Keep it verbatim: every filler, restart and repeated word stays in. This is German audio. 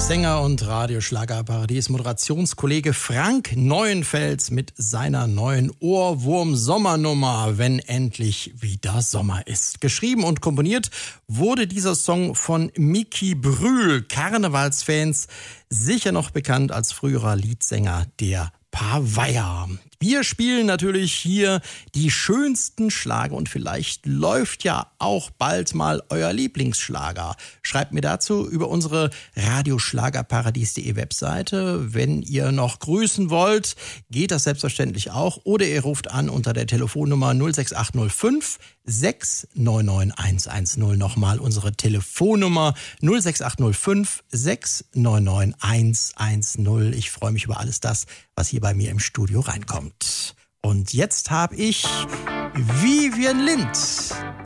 Sänger und Radioschlagerparadies Moderationskollege Frank Neuenfels mit seiner neuen Ohrwurm-Sommernummer, wenn endlich wieder Sommer ist. Geschrieben und komponiert wurde dieser Song von Micky Brühl, Karnevalsfans sicher noch bekannt als früherer Leadsänger der Paveier. Wir spielen natürlich hier die schönsten Schlager und vielleicht läuft ja auch bald mal euer Lieblingsschlager. Schreibt mir dazu über unsere radioschlagerparadies punkt de Webseite. Wenn ihr noch grüßen wollt, geht das selbstverständlich auch. Oder ihr ruft an unter der Telefonnummer null sechs acht null fünf sechs neun neun eins eins null. Nochmal unsere Telefonnummer null sechs acht null fünf sechs neun neun eins eins null. Ich freue mich über alles das, was hier bei mir im Studio reinkommt. Und jetzt habe ich Vivian Lind